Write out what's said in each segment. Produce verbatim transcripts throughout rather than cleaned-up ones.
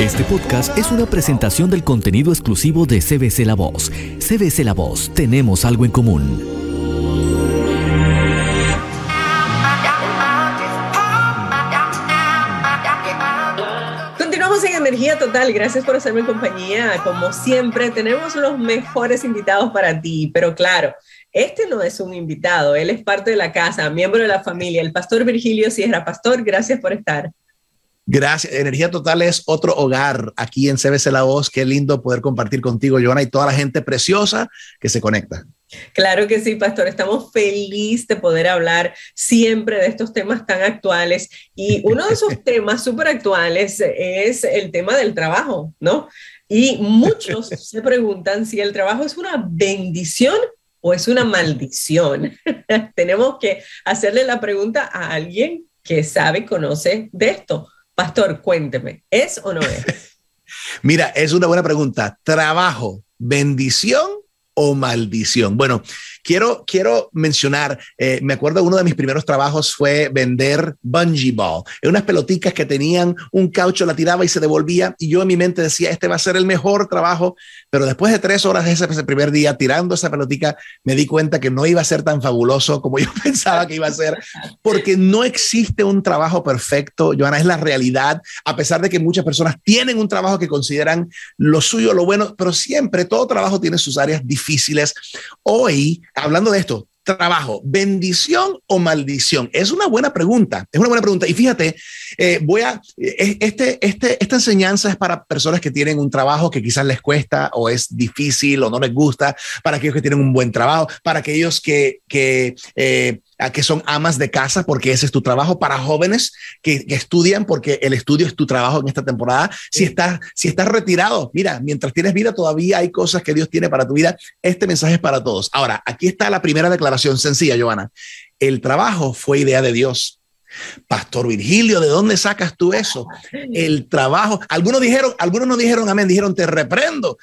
Este podcast es una presentación del contenido exclusivo de C B C La Voz. C B C La Voz, tenemos algo en común. Continuamos en Energía Total. Gracias por hacerme compañía. Como siempre, tenemos los mejores invitados para ti. Pero claro, este no es un invitado. Él es parte de la casa, miembro de la familia. El pastor Virgilio Sierra. Pastor, gracias por estar. Gracias. Energía Total es otro hogar aquí en C B C La Voz. Qué lindo poder compartir contigo, Joana, y toda la gente preciosa que se conecta. Claro que sí, pastor. Estamos felices de poder hablar siempre de estos temas tan actuales. Y uno de esos temas súper actuales es el tema del trabajo, ¿no? Y muchos se preguntan si el trabajo es una bendición o es una maldición. Tenemos que hacerle la pregunta a alguien que sabe y conoce de esto. Pastor, cuénteme, ¿es o no es? Mira, es una buena pregunta. ¿Trabajo, bendición o maldición? Bueno, quiero, quiero mencionar, eh, me acuerdo uno de mis primeros trabajos fue vender bungee ball, unas peloticas que tenían un caucho, la tiraba y se devolvía, y yo en mi mente decía, este va a ser el mejor trabajo, pero después de tres horas ese, ese primer día tirando esa pelotica, me di cuenta que no iba a ser tan fabuloso como yo pensaba que iba a ser, porque no existe un trabajo perfecto, Joana, es la realidad, a pesar de que muchas personas tienen un trabajo que consideran lo suyo, lo bueno, pero siempre todo trabajo tiene sus áreas difíciles. Hoy, hablando de esto, trabajo, bendición o maldición, es una buena pregunta, es una buena pregunta. Y fíjate, eh, voy a, este, este, esta enseñanza es para personas que tienen un trabajo que quizás les cuesta o es difícil o no les gusta, para aquellos que tienen un buen trabajo, para aquellos que, que eh, que son amas de casa porque ese es tu trabajo, para jóvenes que, que estudian porque el estudio es tu trabajo en esta temporada. Si estás, si estás retirado, mira, mientras tienes vida todavía hay cosas que Dios tiene para tu vida. Este mensaje es para todos. Ahora, aquí está la primera declaración sencilla, Joana. El trabajo fue idea de Dios. Pastor Virgilio, ¿de dónde sacas tú eso? El trabajo, algunos dijeron, algunos no dijeron amén, dijeron te reprendo.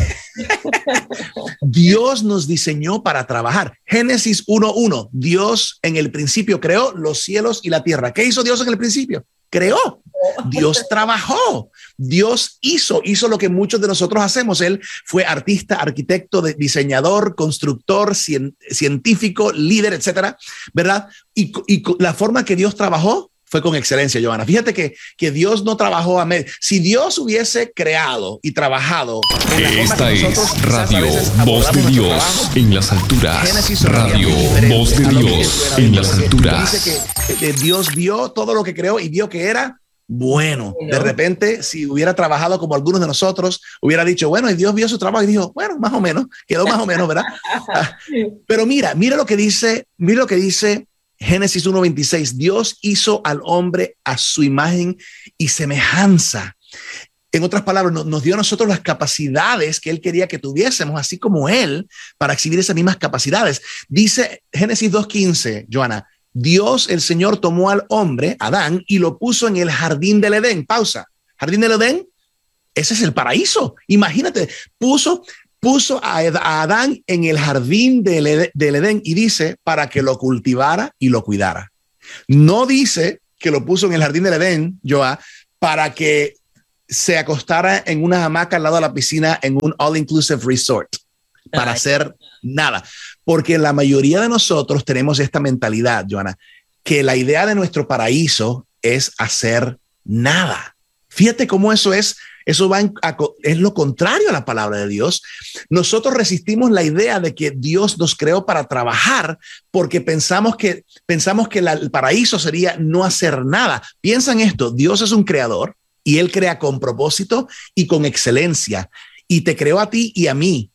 Dios nos diseñó para trabajar. Génesis uno uno, Dios en el principio creó los cielos y la tierra. ¿Qué hizo Dios en el principio? Creó. Dios trabajó. Dios hizo, hizo lo que muchos de nosotros hacemos. Él fue artista, arquitecto, diseñador, constructor, cien, científico, líder, etcétera, ¿verdad? Y, y la forma que Dios trabajó fue con excelencia, Joana. Fíjate que, que Dios no trabajó a medio. Si Dios hubiese creado y trabajado. Esta es Radio Voz de Dios trabajo, en las alturas. Radio Voz de Dios en las alturas. Dice que, que Dios vio todo lo que creó y vio que era bueno. De repente, si hubiera trabajado como algunos de nosotros, hubiera dicho, bueno, y Dios vio su trabajo y dijo, bueno, más o menos, quedó más o menos, ¿verdad? Pero mira, mira lo que dice, mira lo que dice Génesis uno veintiséis, Dios hizo al hombre a su imagen y semejanza. En otras palabras, nos, nos dio a nosotros las capacidades que Él quería que tuviésemos, así como Él, para exhibir esas mismas capacidades. Dice Génesis dos quince, Joana, Dios, el Señor, tomó al hombre, Adán, y lo puso en el jardín del Edén. Pausa. Jardín del Edén, ese es el paraíso. Imagínate, puso... puso a Adán en el jardín del Edén y dice para que lo cultivara y lo cuidara. No dice que lo puso en el jardín del Edén, Joa, para que se acostara en una hamaca al lado de la piscina en un all-inclusive resort para Ay. hacer nada. Porque la mayoría de nosotros tenemos esta mentalidad, Joana, que la idea de nuestro paraíso es hacer nada. Fíjate cómo eso es. Eso va en, a, es lo contrario a la palabra de Dios. Nosotros resistimos la idea de que Dios nos creó para trabajar porque pensamos que, pensamos que la, el paraíso sería no hacer nada. Piensa en esto, Dios es un creador y Él crea con propósito y con excelencia y te creó a ti y a mí